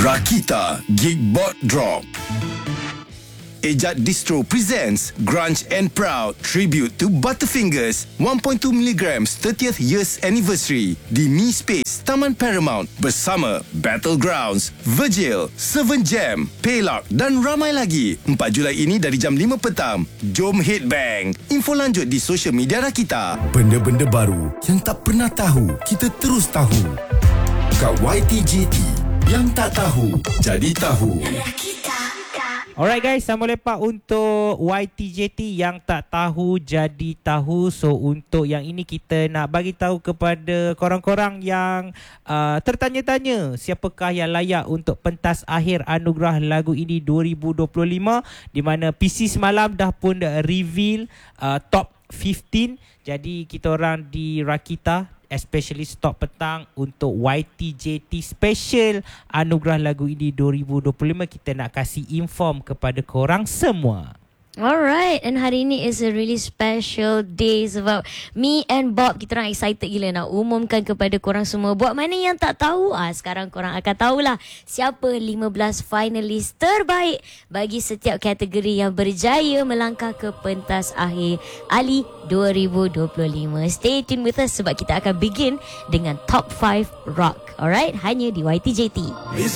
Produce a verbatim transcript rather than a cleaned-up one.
Rakita Geekbot Drop. Ejak Distro presents Grunge and Proud Tribute to Butterfingers one point two milligrams thirtieth years anniversary di Mi Space Taman Paramount bersama Battlegrounds, Virgil, Seven Jam, Paylock dan ramai lagi. empat Julai ini dari jam lima petang. Jom headbang. Info lanjut di social media Rakita. Benda-benda baru yang tak pernah tahu, kita terus tahu. Kat Y T J T, yang tak tahu jadi tahu. Alright guys, sama lepak untuk Y T J T yang tak tahu jadi tahu. So untuk yang ini kita nak bagi tahu kepada korang-korang yang uh, tertanya-tanya siapakah yang layak untuk pentas akhir anugerah lagu ini dua ribu dua puluh lima, di mana P C semalam dah pun reveal uh, top lima belas. Jadi kita orang di Rakita, especially stop petang untuk Y T J T special anugerah lagu ini dua ribu dua puluh lima, kita nak kasih inform kepada korang semua. Alright, and hari ini is a really special day sebab me and Bob, kita orang excited gila nak umumkan kepada korang semua. Buat mana yang tak tahu, ah sekarang korang akan tahulah siapa lima belas finalis terbaik bagi setiap kategori yang berjaya melangkah ke pentas akhir Ali dua ribu dua puluh lima. Stay tune with us sebab kita akan begin dengan top lima rock. Alright, hanya di Y T J T.